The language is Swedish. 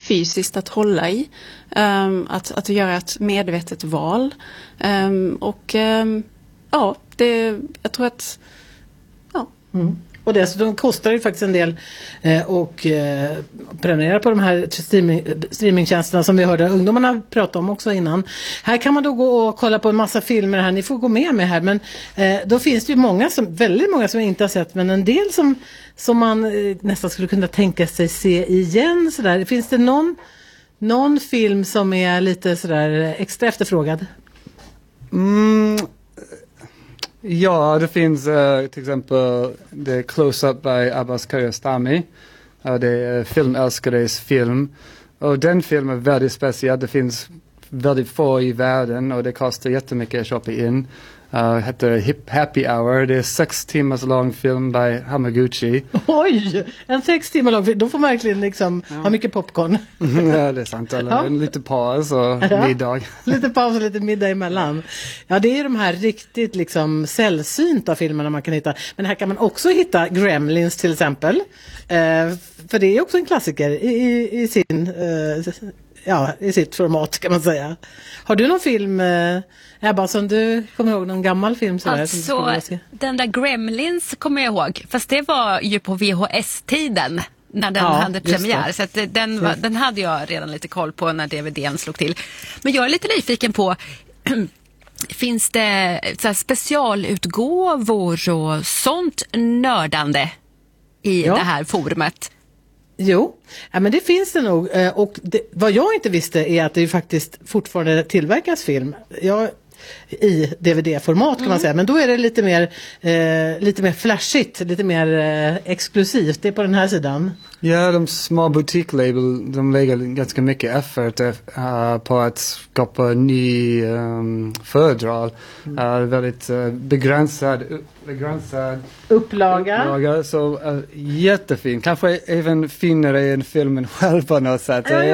fysiskt att hålla i. Att göra ett medvetet val. Jag tror att Och dessutom kostar det faktiskt en del och prenumerera på de här streamingtjänsterna som vi hörde ungdomarna prata om också innan. Här kan man då gå och kolla på en massa filmer här. Ni får gå med mig här, men då finns det ju väldigt många som jag inte har sett, men en del som man nästan skulle kunna tänka sig se igen sådär. Finns det någon film som är lite sådär extra efterfrågad? Ja, det finns till exempel The Close-Up by Abbas Kiarostami. Det är filmälskares film. Och den filmen är väldigt speciell. Det finns väldigt få i världen och det kostar jättemycket att köpa in. Heter Happy Hour. Det är 6 timmars lång film by Hamaguchi. Oj, en 6 timmar lång film. Då får man verkligen ha mycket popcorn. Ja, det är sant. Eller en lite paus och middag. Lite paus och lite middag emellan. Ja, det är de här riktigt sällsynta filmerna man kan hitta. Men här kan man också hitta Gremlins till exempel. För det är också en klassiker i sitt format kan man säga. Har du någon film, Ebba, som du kommer ihåg, någon gammal film? Alltså, den där Gremlins kommer jag ihåg. Fast det var ju på VHS-tiden när den hade premiär. Så att den hade jag redan lite koll på när DVDn slog till. Men jag är lite nyfiken på, finns det så här specialutgåvor och sånt nördande i det här forumet? Jo, men det finns det nog. Och vad jag inte visste är att det ju faktiskt fortfarande tillverkas film. I DVD-format kan man säga. Men då är det lite mer flashigt, lite mer exklusivt. Det är på den här sidan. Ja, de små butiklabel, de lägger ganska mycket effort på att skapa ny föredrag. Väldigt begränsad upplaga. Så jättefin. Kanske även finare än filmen själv på något sätt.